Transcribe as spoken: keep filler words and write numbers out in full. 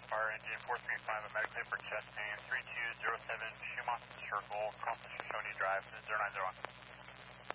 Fire engine four three five, a medical for chest pain, three two zero seven Schumacher Circle, across the Shoshone Drive, zero nine zero one.